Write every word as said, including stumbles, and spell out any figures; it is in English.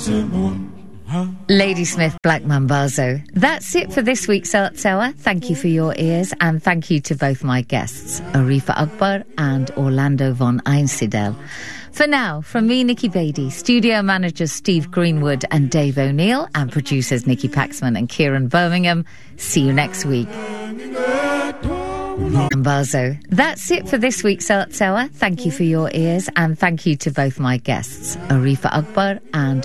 Ladysmith Black Mambazo. That's it for this week's Arts Hour. Thank you for your ears, and thank you to both my guests, Arifa Akbar and Orlando von Einsiedel. For now, from me, Nikki Beattie, studio managers Steve Greenwood and Dave O'Neill, and producers Nikki Paxman and Kieran Birmingham, see you next week. Mambazo. That's it for this week's Arts Hour. Thank you for your ears, and thank you to both my guests, Arifa Akbar and